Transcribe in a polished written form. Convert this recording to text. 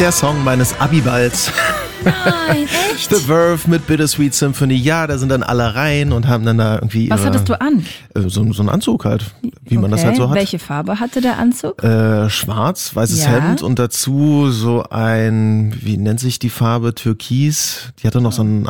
Der Song meines Abiballs. Nein, echt? The Verve mit Bittersweet Symphony. Ja, da sind dann alle rein und haben dann da irgendwie... Was hattest du an? So ein Anzug halt, wie man das halt so hat. Welche Farbe hatte der Anzug? Schwarz, weißes Hemd und dazu so ein, wie nennt sich die Farbe, Türkis. Die hatte noch so einen